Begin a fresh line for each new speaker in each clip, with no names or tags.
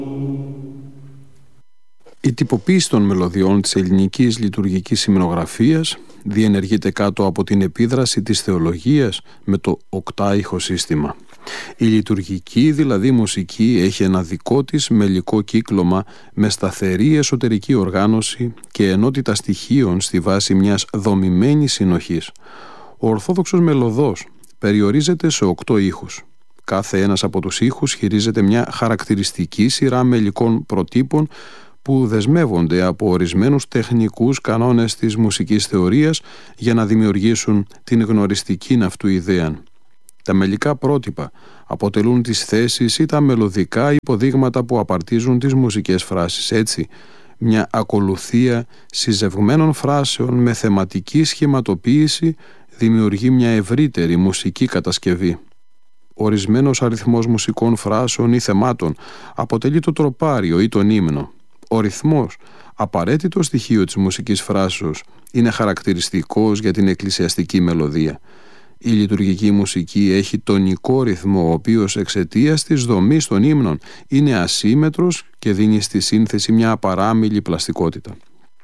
Η τυποποίηση των μελωδιών της ελληνικής λειτουργικής υμνογραφίας διενεργείται κάτω από την επίδραση της θεολογίας με το οκτάηχο σύστημα. Η λειτουργική, δηλαδή μουσική, έχει ένα δικό της μελικό κύκλωμα με σταθερή εσωτερική οργάνωση και ενότητα στοιχείων στη βάση μιας δομημένης συνοχής. Ο ορθόδοξος μελωδός περιορίζεται σε 8 ήχους. Κάθε ένας από τους ήχους χειρίζεται μια χαρακτηριστική σειρά μελικών προτύπων που δεσμεύονται από ορισμένους τεχνικούς κανόνες της μουσικής θεωρίας για να δημιουργήσουν την γνωριστική αυτού ιδέα. Τα μελικά πρότυπα αποτελούν τις θέσεις ή τα μελωδικά υποδείγματα που απαρτίζουν τις μουσικές φράσεις. Έτσι, μια ακολουθία συζευγμένων φράσεων με θεματική σχηματοποίηση δημιουργεί μια ευρύτερη μουσική κατασκευή. Ορισμένος αριθμός μουσικών φράσεων ή θεμάτων αποτελεί το τροπάριο ή τον ύμνο. Ο ρυθμός, απαραίτητο στοιχείο της μουσικής φράσεως, είναι χαρακτηριστικός για την εκκλησιαστική μελωδία. Η λειτουργική μουσική έχει τονικό ρυθμό, ο οποίος εξαιτίας της δομής των ύμνων είναι ασύμμετρος και δίνει στη σύνθεση μια απαράμιλη πλαστικότητα.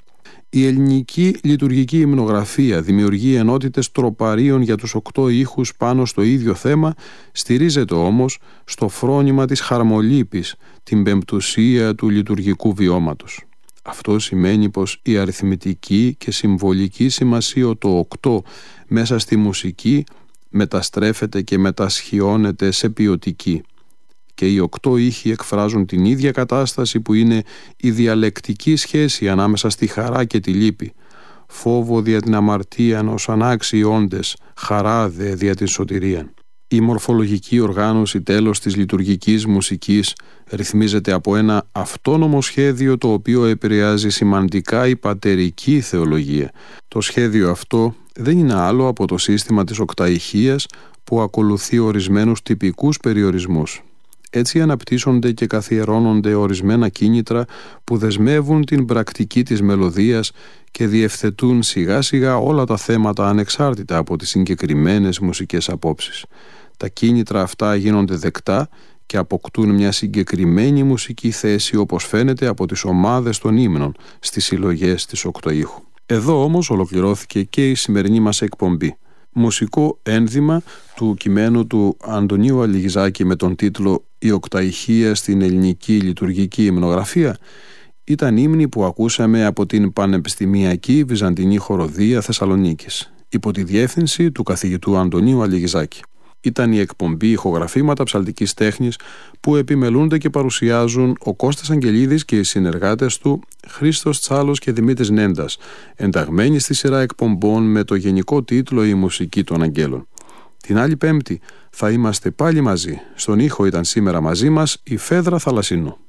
Η ελληνική λειτουργική υμνογραφία δημιουργεί ενότητες τροπαρίων για τους 8 ήχους πάνω στο ίδιο θέμα, στηρίζεται όμως στο φρόνημα της χαρμολύπης, την πεμπτουσία του λειτουργικού βιώματος. Αυτό σημαίνει πως η αριθμητική και συμβολική σημασία το 8 μέσα στη μουσική μεταστρέφεται και μετασχιώνεται σε ποιοτική. Και οι 8 ήχοι εκφράζουν την ίδια κατάσταση που είναι η διαλεκτική σχέση ανάμεσα στη χαρά και τη λύπη. Φόβο δια την αμαρτίαν ως ανάξιοι όντες, χαρά δε δια την σωτηρίαν. Η μορφολογική οργάνωση τέλος της λειτουργικής μουσικής ρυθμίζεται από ένα αυτόνομο σχέδιο το οποίο επηρεάζει σημαντικά η πατερική θεολογία. Το σχέδιο αυτό δεν είναι άλλο από το σύστημα της οκταηχείας που ακολουθεί ορισμένους τυπικούς περιορισμούς. Έτσι αναπτύσσονται και καθιερώνονται ορισμένα κίνητρα που δεσμεύουν την πρακτική της μελωδίας και διευθετούν σιγά σιγά όλα τα θέματα ανεξάρτητα από τις συγκεκριμένες μουσικές απόψεις. Τα κίνητρα αυτά γίνονται δεκτά και αποκτούν μια συγκεκριμένη μουσική θέση, όπως φαίνεται από τις ομάδες των ύμνων στις συλλογές της οκτωήχου. Εδώ όμως ολοκληρώθηκε και η σημερινή μας εκπομπή. Μουσικό ένδυμα του κειμένου του Αντωνίου Αλιγιζάκη με τον τίτλο «Η οκταηχεία στην ελληνική λειτουργική υμνογραφία» ήταν ύμνοι που ακούσαμε από την Πανεπιστημιακή Βυζαντινή Χοροδία Θεσσαλονίκης, υπό τη διεύθυνση του καθηγητού Αντωνίου Αλιγιζάκη. Ήταν η εκπομπή ηχογραφήματα ψαλτικής τέχνης που επιμελούνται και παρουσιάζουν ο Κώστας Αγγελίδης και οι συνεργάτες του Χρήστος Τσάλος και Δημήτρης Νέντας, ενταγμένοι στη σειρά εκπομπών με το γενικό τίτλο «Η μουσική των αγγέλων». Την άλλη Πέμπτη θα είμαστε πάλι μαζί. Στον ήχο ήταν σήμερα μαζί μας η Φέδρα Θαλασσινού.